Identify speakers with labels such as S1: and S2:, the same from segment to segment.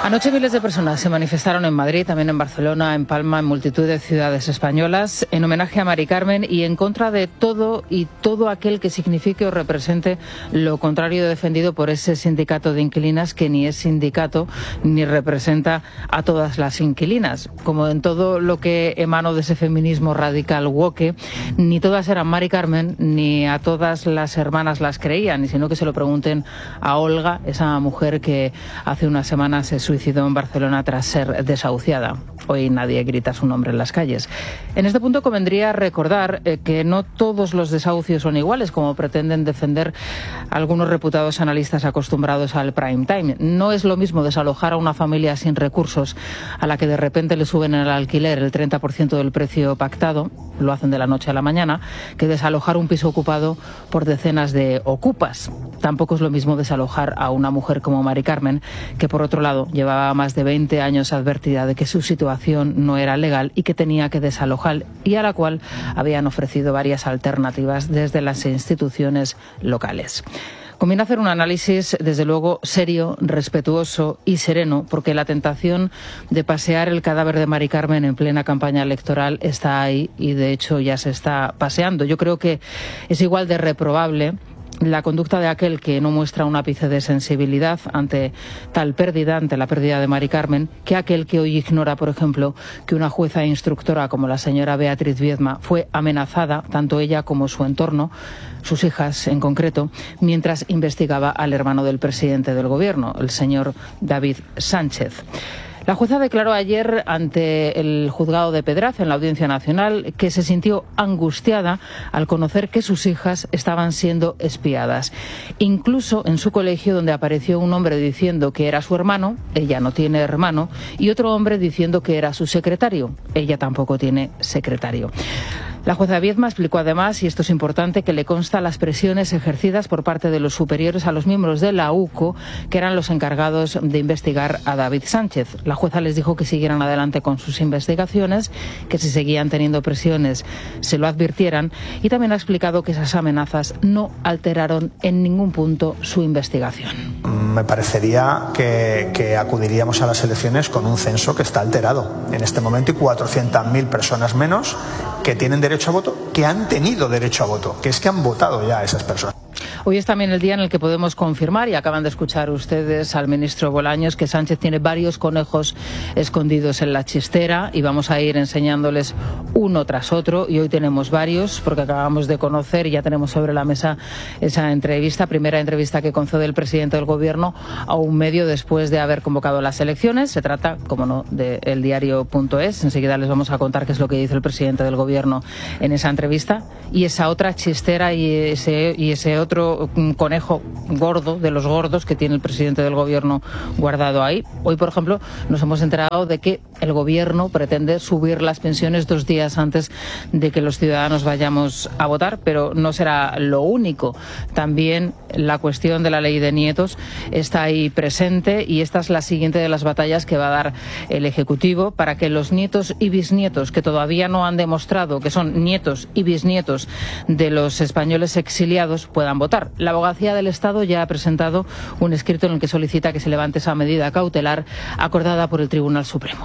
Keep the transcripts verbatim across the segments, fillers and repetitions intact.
S1: Anoche miles de personas se manifestaron en Madrid, también en Barcelona, en Palma, en multitud de ciudades españolas, en homenaje a Mari Carmen y en contra de todo y todo aquel que signifique o represente lo contrario defendido por ese sindicato de inquilinas que ni es sindicato ni representa a todas las inquilinas. Como en todo lo que emanó de ese feminismo radical woke, ni todas eran Mari Carmen, ni a todas las hermanas las creían, sino que se lo pregunten a Olga, esa mujer que hace unas semanas se suicidó en Barcelona tras ser desahuciada. Hoy nadie grita su nombre en las calles. En este punto convendría recordar eh, que no todos los desahucios son iguales, como pretenden defender algunos reputados analistas acostumbrados al prime time. No es lo mismo desalojar a una familia sin recursos, a la que de repente le suben el alquiler el treinta por ciento del precio pactado, lo hacen de la noche a la mañana, que desalojar un piso ocupado por decenas de ocupas. Tampoco es lo mismo desalojar a una mujer como Mari Carmen, que por otro lado llevaba más de veinte años advertida de que su situación no era legal y que tenía que desalojar, y a la cual habían ofrecido varias alternativas desde las instituciones locales. Conviene hacer un análisis, desde luego, serio, respetuoso y sereno, porque la tentación de pasear el cadáver de Mari Carmen en plena campaña electoral está ahí y, de hecho, ya se está paseando. Yo creo que es igual de reprobable la conducta de aquel que no muestra un ápice de sensibilidad ante tal pérdida, ante la pérdida de Mari Carmen, que aquel que hoy ignora, por ejemplo, que una jueza e instructora como la señora Beatriz Viedma fue amenazada, tanto ella como su entorno, sus hijas en concreto, mientras investigaba al hermano del presidente del gobierno, el señor David Sánchez. La jueza declaró ayer ante el juzgado de Pedraza, en la Audiencia Nacional, que se sintió angustiada al conocer que sus hijas estaban siendo espiadas. Incluso en su colegio, donde apareció un hombre diciendo que era su hermano, ella no tiene hermano, y otro hombre diciendo que era su secretario, ella tampoco tiene secretario. La jueza Viedma explicó además, y esto es importante, que le consta las presiones ejercidas por parte de los superiores a los miembros de la U C O, que eran los encargados de investigar a David Sánchez. La jueza les dijo que siguieran adelante con sus investigaciones, que si seguían teniendo presiones se lo advirtieran, y también ha explicado que esas amenazas no alteraron en ningún punto su investigación.
S2: Me parecería que, que acudiríamos a las elecciones con un censo que está alterado. En este momento hay cuatrocientas mil personas menos que tienen derecho a voto, que han tenido derecho a voto, que es que han votado ya a esas personas.
S1: Hoy es también el día en el que podemos confirmar, y acaban de escuchar ustedes al ministro Bolaños, que Sánchez tiene varios conejos escondidos en la chistera, y vamos a ir enseñándoles uno tras otro, y hoy tenemos varios, porque acabamos de conocer y ya tenemos sobre la mesa esa entrevista, primera entrevista que concede el presidente del gobierno a un medio después de haber convocado las elecciones. Se trata, como no, de el diario punto es. Enseguida les vamos a contar qué es lo que dice el presidente del gobierno en esa entrevista, y esa otra chistera y ese, y ese otro un conejo gordo, de los gordos, que tiene el presidente del gobierno guardado ahí. Hoy, por ejemplo, nos hemos enterado de que el gobierno pretende subir las pensiones dos días antes de que los ciudadanos vayamos a votar, pero no será lo único. También la cuestión de la ley de nietos está ahí presente, y esta es la siguiente de las batallas que va a dar el Ejecutivo para que los nietos y bisnietos, que todavía no han demostrado que son nietos y bisnietos de los españoles exiliados, puedan votar. La Abogacía del Estado ya ha presentado un escrito en el que solicita que se levante esa medida cautelar acordada por el Tribunal Supremo.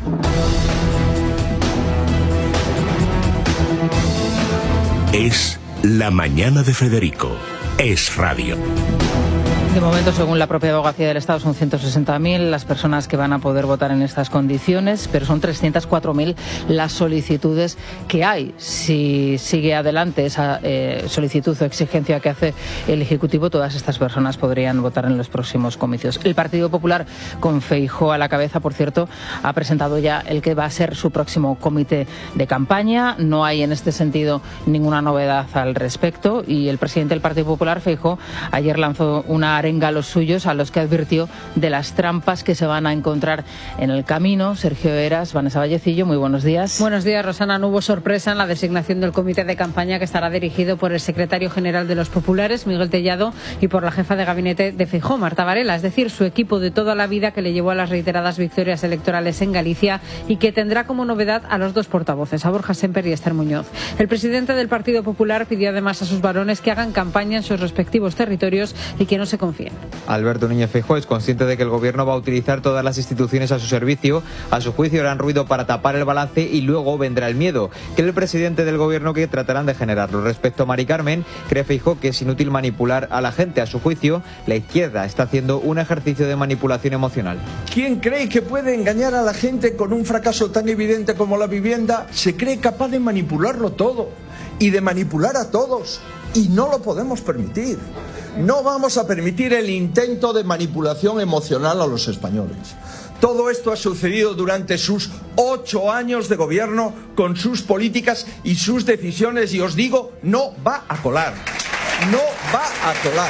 S3: Es la mañana de Federico. Es radio.
S1: De momento, según la propia Abogacía del Estado, son ciento sesenta mil las personas que van a poder votar en estas condiciones, pero son trescientas cuatro mil las solicitudes que hay. Si sigue adelante esa eh, solicitud o exigencia que hace el Ejecutivo, todas estas personas podrían votar en los próximos comicios. El Partido Popular, con Feijóo a la cabeza, por cierto, ha presentado ya el que va a ser su próximo comité de campaña. No hay en este sentido ninguna novedad al respecto, y el presidente del Partido Popular, Feijóo, ayer lanzó una arenga a los suyos, a los que advirtió de las trampas que se van a encontrar en el camino. Sergio Eras, Vanessa Vallecillo, muy buenos días.
S4: Buenos días, Rosana. No hubo sorpresa en la designación del comité de campaña, que estará dirigido por el secretario general de los Populares, Miguel Tellado, y por la jefa de gabinete de Feijóo, Marta Varela, es decir, su equipo de toda la vida, que le llevó a las reiteradas victorias electorales en Galicia, y que tendrá como novedad a los dos portavoces, a Borja Sémper y Esther Muñoz. El presidente del Partido Popular pidió además a sus varones que hagan campaña en sus respectivos territorios y que no se confíen confíen.
S5: Alberto Núñez Feijóo es consciente de que el gobierno va a utilizar todas las instituciones a su servicio. A su juicio harán ruido para tapar el balance y luego vendrá el miedo, que el presidente del gobierno que tratarán de generarlo. Respecto a Mari Carmen, cree Feijóo que es inútil manipular a la gente. A su juicio, la izquierda está haciendo un ejercicio de manipulación emocional.
S6: ¿Quién cree que puede engañar a la gente con un fracaso tan evidente como la vivienda? Se cree capaz de manipularlo todo y de manipular a todos, y no lo podemos permitir. No vamos a permitir el intento de manipulación emocional a los españoles. Todo esto ha sucedido durante sus ocho años de gobierno, con sus políticas y sus decisiones, y os digo, no va a colar. No va a colar.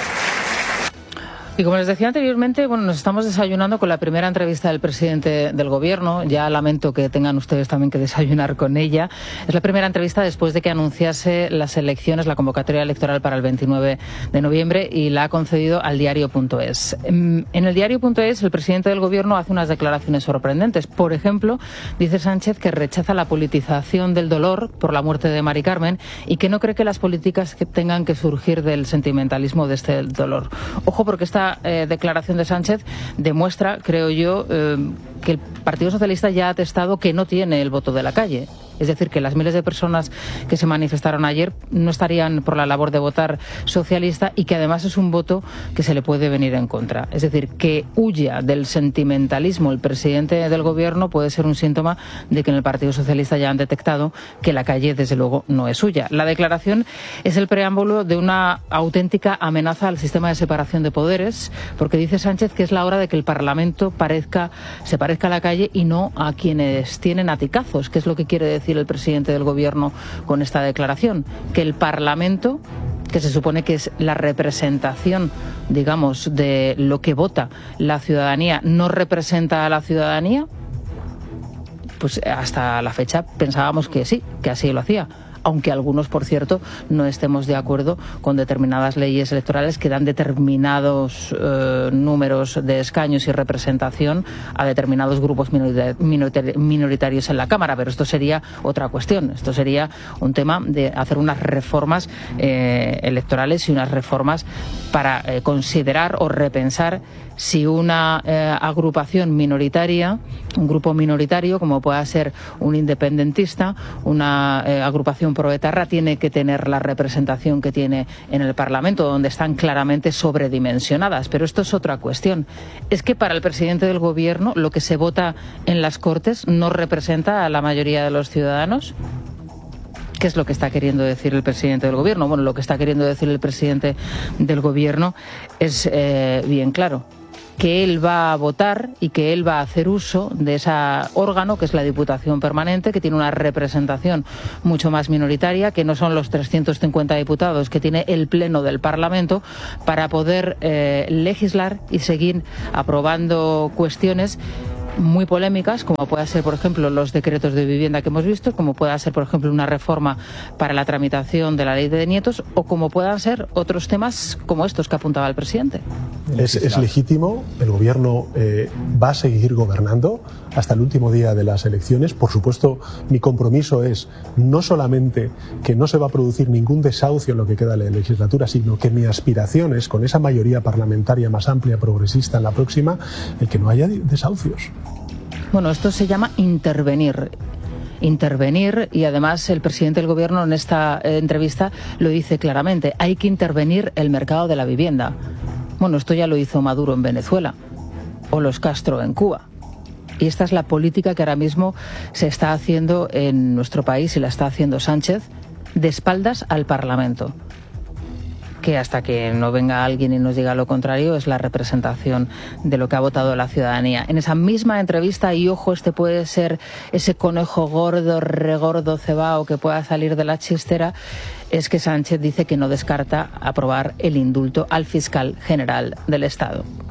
S1: Y como les decía anteriormente, bueno, nos estamos desayunando con la primera entrevista del presidente del gobierno. Ya lamento que tengan ustedes también que desayunar con ella. Es la primera entrevista después de que anunciase las elecciones, la convocatoria electoral para el veintinueve de noviembre, y la ha concedido al diario punto es. En el diario punto es, el presidente del gobierno hace unas declaraciones sorprendentes. Por ejemplo, dice Sánchez que rechaza la politización del dolor por la muerte de Mari Carmen y que no cree que las políticas que tengan que surgir del sentimentalismo de este dolor. Ojo, porque esta Eh, declaración de Sánchez demuestra, creo yo, eh, que el Partido Socialista ya ha atestado que no tiene el voto de la calle. Es decir, que las miles de personas que se manifestaron ayer no estarían por la labor de votar socialista, y que además es un voto que se le puede venir en contra. Es decir, que huya del sentimentalismo el presidente del gobierno puede ser un síntoma de que en el Partido Socialista ya han detectado que la calle, desde luego, no es suya. La declaración es el preámbulo de una auténtica amenaza al sistema de separación de poderes, porque dice Sánchez que es la hora de que el Parlamento parezca, se parezca a la calle y no a quienes tienen aticazos, que es lo que quiere decir el presidente del gobierno con esta declaración, que el Parlamento, que se supone que es la representación, digamos, de lo que vota la ciudadanía, no representa a la ciudadanía. Pues hasta la fecha pensábamos que sí, que así lo hacía. Aunque algunos, por cierto, no estemos de acuerdo con determinadas leyes electorales que dan determinados eh, números de escaños y representación a determinados grupos minoritarios en la Cámara. Pero esto sería otra cuestión. Esto sería un tema de hacer unas reformas eh, electorales y unas reformas para eh, considerar o repensar si una eh, agrupación minoritaria, un grupo minoritario, como pueda ser un independentista, una eh, agrupación proetarra, tiene que tener la representación que tiene en el Parlamento, donde están claramente sobredimensionadas. Pero esto es otra cuestión. Es que para el presidente del Gobierno lo que se vota en las Cortes no representa a la mayoría de los ciudadanos. ¿Qué es lo que está queriendo decir el presidente del Gobierno? Bueno, lo que está queriendo decir el presidente del Gobierno es eh, bien claro, que él va a votar y que él va a hacer uso de ese órgano que es la Diputación Permanente, que tiene una representación mucho más minoritaria, que no son los trescientos cincuenta diputados que tiene el Pleno del Parlamento, para poder eh, legislar y seguir aprobando cuestiones muy polémicas, como pueda ser, por ejemplo, los decretos de vivienda que hemos visto, como pueda ser, por ejemplo, una reforma para la tramitación de la ley de nietos, o como puedan ser otros temas como estos que apuntaba el presidente.
S7: Es, es legítimo, el Gobierno eh, va a seguir gobernando hasta el último día de las elecciones. Por supuesto, mi compromiso es no solamente que no se va a producir ningún desahucio en lo que queda de la legislatura, sino que mi aspiración es, con esa mayoría parlamentaria más amplia, progresista en la próxima, el que no haya desahucios.
S1: Bueno, esto se llama intervenir. Intervenir, y además el presidente del Gobierno en esta eh, entrevista lo dice claramente, hay que intervenir el mercado de la vivienda. Bueno, esto ya lo hizo Maduro en Venezuela, o los Castro en Cuba. Y esta es la política que ahora mismo se está haciendo en nuestro país, y la está haciendo Sánchez de espaldas al Parlamento, que hasta que no venga alguien y nos diga lo contrario es la representación de lo que ha votado la ciudadanía. En esa misma entrevista, y ojo, este puede ser ese conejo gordo, regordo, cebao que pueda salir de la chistera, es que Sánchez dice que no descarta aprobar el indulto al fiscal general del Estado.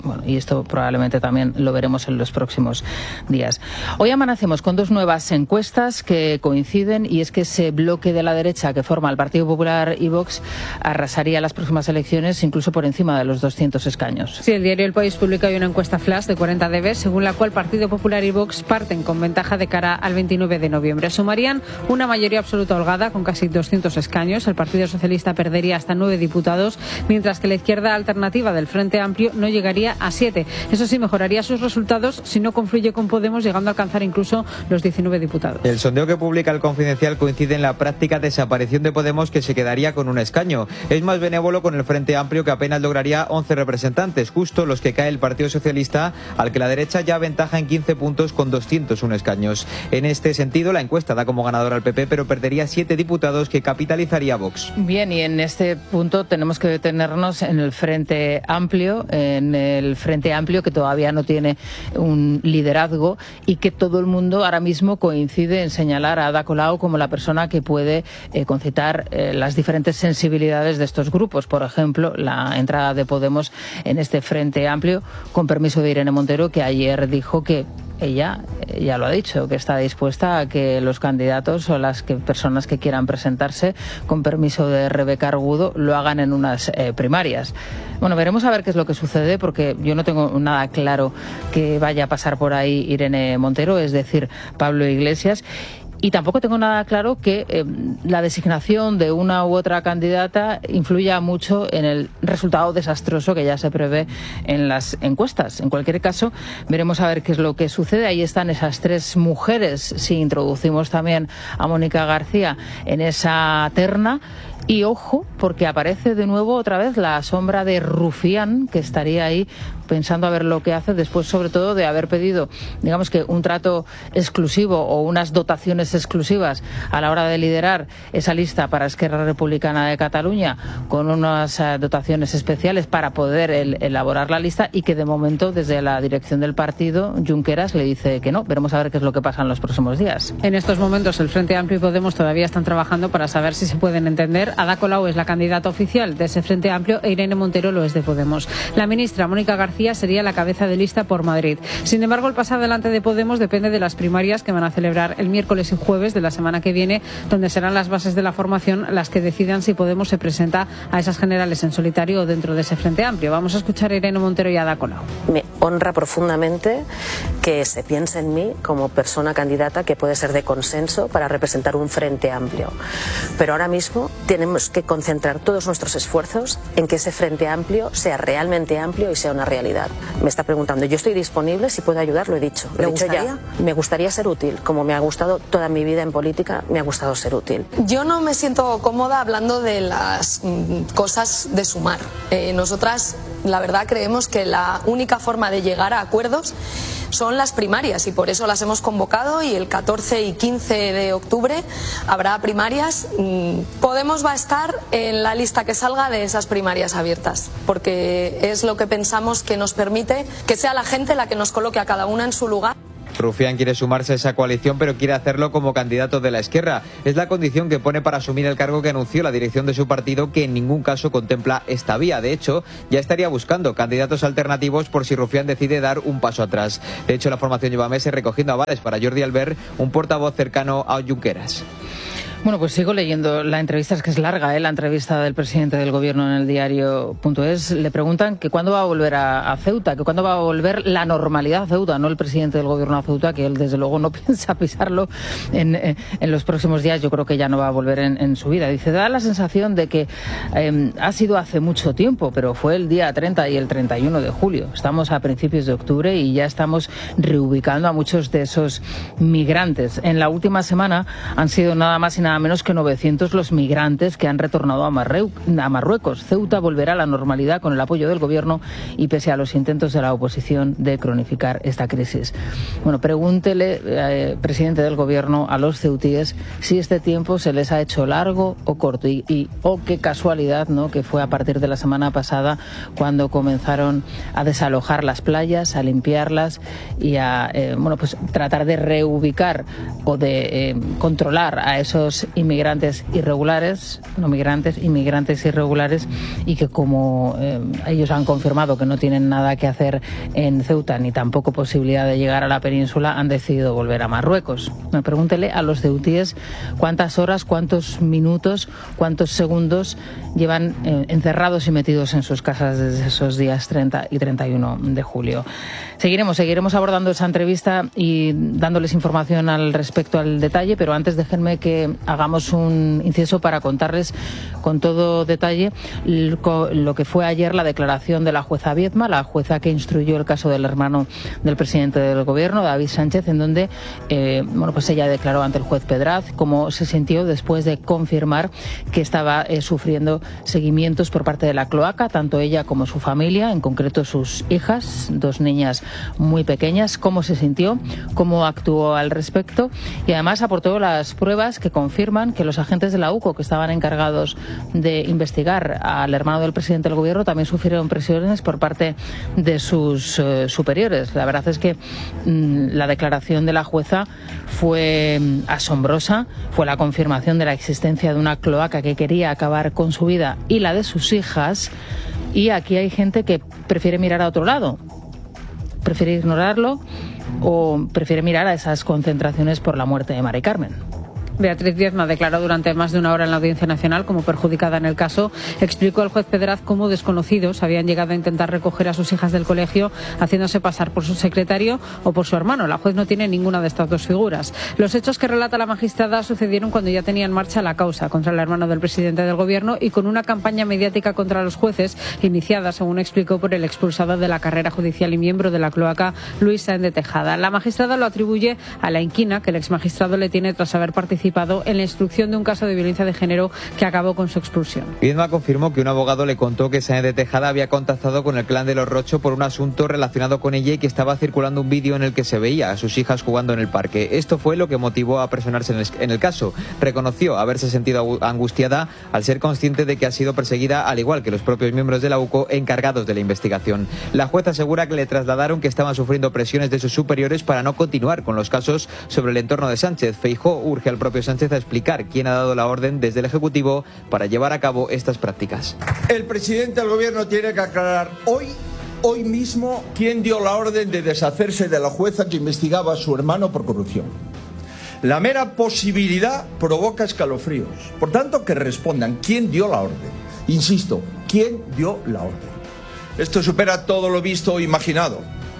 S1: Bueno, y esto probablemente también lo veremos en los próximos días. Hoy amanecemos con dos nuevas encuestas que coinciden, y es que ese bloque de la derecha que forma el Partido Popular y Vox arrasaría las próximas elecciones incluso por encima de los doscientos escaños.
S4: Sí, el diario El País publica hoy una encuesta flash de cuarenta D B, según la cual Partido Popular y Vox parten con ventaja de cara al veintinueve de noviembre. Sumarían una mayoría absoluta holgada con casi doscientos escaños. El Partido Socialista perdería hasta nueve diputados, mientras que la izquierda alternativa del Frente Amplio no llegaría a siete. Eso sí, mejoraría sus resultados si no confluye con Podemos, llegando a alcanzar incluso los diecinueve diputados.
S5: El sondeo que publica El Confidencial coincide en la práctica desaparición de Podemos, que se quedaría con un escaño. Es más benévolo con el Frente Amplio, que apenas lograría once representantes, justo los que cae el Partido Socialista, al que la derecha ya aventaja en quince puntos con doscientos uno escaños. En este sentido, la encuesta da como ganador al P P, pero perdería siete diputados que capitalizaría Vox.
S1: Bien, y en este punto tenemos que detenernos en el Frente Amplio, en el Frente Amplio que todavía no tiene un liderazgo y que todo el mundo ahora mismo coincide en señalar a Ada Colau como la persona que puede eh, concitar eh, las diferentes sensibilidades de estos grupos. Por ejemplo, la entrada de Podemos en este Frente Amplio, con permiso de Irene Montero, que ayer dijo que ella ya lo ha dicho, que está dispuesta a que los candidatos o las que, personas que quieran presentarse, con permiso de Rebeca Argudo, lo hagan en unas eh, primarias. Bueno, veremos a ver qué es lo que sucede, porque yo no tengo nada claro que vaya a pasar por ahí Irene Montero, es decir, Pablo Iglesias. Y tampoco tengo nada claro que eh, la designación de una u otra candidata influya mucho en el resultado desastroso que ya se prevé en las encuestas. En cualquier caso, veremos a ver qué es lo que sucede. Ahí están esas tres mujeres, si introducimos también a Mónica García en esa terna. Y ojo, porque aparece de nuevo otra vez la sombra de Rufián, que estaría ahí pensando a ver lo que hace, después sobre todo de haber pedido, digamos que un trato exclusivo o unas dotaciones exclusivas a la hora de liderar esa lista para Esquerra Republicana de Cataluña, con unas uh, dotaciones especiales para poder el, elaborar la lista, y que de momento desde la dirección del partido, Junqueras, le dice que no. Veremos a ver qué es lo que pasa en los próximos días.
S4: En estos momentos el Frente Amplio y Podemos todavía están trabajando para saber si se pueden entender. Ada Colau es la candidata oficial de ese Frente Amplio e Irene Montero lo es de Podemos. La ministra Mónica García sería la cabeza de lista por Madrid. Sin embargo, el pasar delante de Podemos depende de las primarias que van a celebrar el miércoles y jueves de la semana que viene, donde serán las bases de la formación las que decidan si Podemos se presenta a esas generales en solitario o dentro de ese Frente Amplio. Vamos a escuchar a Irene Montero y a Ada Colau.
S8: Me honra profundamente que se piense en mí como persona candidata que puede ser de consenso para representar un Frente Amplio. Pero ahora mismo tenemos que concentrar todos nuestros esfuerzos en que ese Frente Amplio sea realmente amplio y sea una realidad. Me está preguntando, yo estoy disponible, si puedo ayudar, lo he dicho. Lo he dicho ya. Me gustaría ser útil, como me ha gustado toda mi vida en política, me ha gustado ser útil.
S9: Yo no me siento cómoda hablando de las mm, cosas de sumar. Eh, nosotras, la verdad, creemos que la única forma de llegar a acuerdos son las primarias, y por eso las hemos convocado, y el catorce y quince de octubre habrá primarias. Podemos va a estar en la lista que salga de esas primarias abiertas, porque es lo que pensamos que nos permite que sea la gente la que nos coloque a cada una en su lugar.
S5: Rufián quiere sumarse a esa coalición, pero quiere hacerlo como candidato de la Esquerra. Es la condición que pone para asumir el cargo que anunció la dirección de su partido, que en ningún caso contempla esta vía. De hecho, ya estaría buscando candidatos alternativos por si Rufián decide dar un paso atrás. De hecho, la formación lleva meses recogiendo avales para Jordi Albert, un portavoz cercano a Junqueras.
S1: Bueno, pues sigo leyendo la entrevista, es que es larga, ¿eh? La entrevista del presidente del gobierno en el diario punto es. Le preguntan que cuándo va a volver a, a Ceuta, que cuándo va a volver la normalidad a Ceuta, no el presidente del gobierno a Ceuta, que él desde luego no piensa pisarlo en, en, en los próximos días. Yo creo que ya no va a volver en, en su vida. Dice, da la sensación de que eh, ha sido hace mucho tiempo, pero fue el día treinta y el treinta y uno de julio. Estamos a principios de octubre y ya estamos reubicando a muchos de esos migrantes. En la última semana han sido nada más y nada menos que novecientos los migrantes que han retornado a, Marreu a Marruecos. Ceuta volverá a la normalidad con el apoyo del gobierno y pese a los intentos de la oposición de cronificar esta crisis. Bueno, pregúntele, eh, presidente del gobierno, a los ceutíes si este tiempo se les ha hecho largo o corto. Y, y oh, qué casualidad, ¿no?, que fue a partir de la semana pasada cuando comenzaron a desalojar las playas, a limpiarlas y a eh, bueno, pues tratar de reubicar o de eh, controlar a esos muchos inmigrantes irregulares, no migrantes, inmigrantes irregulares, y que como eh, ellos han confirmado que no tienen nada que hacer en Ceuta ni tampoco posibilidad de llegar a la península, han decidido volver a Marruecos. Me pregúntele a los ceutíes cuántas horas, cuántos minutos, cuántos segundos llevan eh, encerrados y metidos en sus casas desde esos días treinta y treinta y uno de julio. Seguiremos, seguiremos abordando esa entrevista y dándoles información al respecto al detalle, pero antes déjenme que hagamos un inciso para contarles con todo detalle lo que fue ayer la declaración de la jueza Biedma, la jueza que instruyó el caso del hermano del presidente del gobierno, David Sánchez, en donde eh, bueno, pues ella declaró ante el juez Pedraz cómo se sintió después de confirmar que estaba eh, sufriendo seguimientos por parte de la cloaca, tanto ella como su familia, en concreto sus hijas, dos niñas muy pequeñas, cómo se sintió, cómo actuó al respecto, y además aportó las pruebas que confirman que los agentes de la U C O que estaban encargados de investigar al hermano del presidente del gobierno también sufrieron presiones por parte de sus eh, superiores. La verdad es que mmm, la declaración de la jueza fue mmm, asombrosa, fue la confirmación de la existencia de una cloaca que quería acabar con su vida y la de sus hijas, y aquí hay gente que prefiere mirar a otro lado, prefiere ignorarlo o prefiere mirar a esas concentraciones por la muerte de Mari Carmen.
S4: Beatriz Biedma declaró durante más de una hora en la Audiencia Nacional como perjudicada en el caso. Explicó al juez Pedraz cómo desconocidos habían llegado a intentar recoger a sus hijas del colegio haciéndose pasar por su secretario o por su hermano. La juez no tiene ninguna de estas dos figuras. Los hechos que relata la magistrada sucedieron cuando ya tenía en marcha la causa contra el hermano del presidente del gobierno y con una campaña mediática contra los jueces iniciada, según explicó, por el expulsado de la carrera judicial y miembro de la cloaca, Luis Sáenz de Tejada. La magistrada lo atribuye a la inquina que el exmagistrado le tiene tras haber participado en la instrucción de un caso de violencia de género que acabó con su expulsión.
S5: Biedma confirmó que un abogado le contó que Sáenz de Tejada había contactado con el clan de los Rocho por un asunto relacionado con ella y que estaba circulando un vídeo en el que se veía a sus hijas jugando en el parque. Esto fue lo que motivó a personarse en el, en el caso. Reconoció haberse sentido angustiada al ser consciente de que ha sido perseguida, al igual que los propios miembros de la U C O encargados de la investigación. La jueza asegura que le trasladaron que estaban sufriendo presiones de sus superiores para no continuar con los casos sobre el entorno de Sánchez. Feijóo urge al propio Sánchez a explicar quién ha dado la orden desde el Ejecutivo para llevar a cabo estas prácticas.
S6: El presidente del gobierno tiene que aclarar hoy, hoy mismo, quién dio la orden de deshacerse de la jueza que investigaba a su hermano por corrupción. La mera posibilidad provoca escalofríos. Por tanto, que respondan quién dio la orden. Insisto, quién dio la orden. Esto supera todo lo visto o imaginado.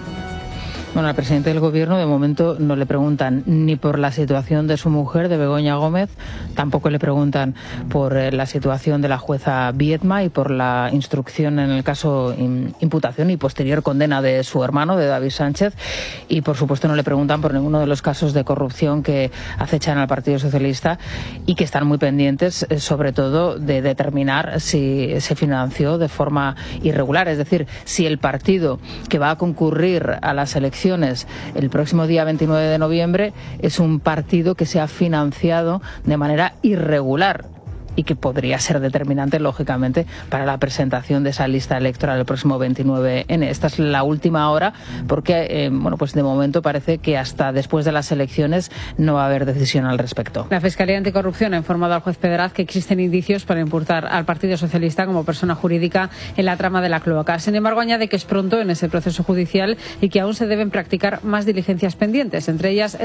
S1: Bueno, al presidente del gobierno de momento no le preguntan ni por la situación de su mujer, de Begoña Gómez, tampoco le preguntan por eh, la situación de la jueza Biedma y por la instrucción en el caso in, imputación y posterior condena de su hermano, de David Sánchez, y por supuesto no le preguntan por ninguno de los casos de corrupción que acechan al Partido Socialista y que están muy pendientes, eh, sobre todo, de determinar si se financió de forma irregular, es decir, si el partido que va a concurrir a las elecciones el próximo día veintinueve de noviembre es un partido que se ha financiado de manera irregular y que podría ser determinante, lógicamente, para la presentación de esa lista electoral el próximo veintinueve ene. Esta es la última hora porque, eh, bueno, pues de momento parece que hasta después de las elecciones no va a haber decisión al respecto.
S4: La Fiscalía Anticorrupción ha informado al juez Pedraz que existen indicios para imputar al Partido Socialista como persona jurídica en la trama de la cloaca. Sin embargo, añade que es pronto en ese proceso judicial y que aún se deben practicar más diligencias pendientes, entre ellas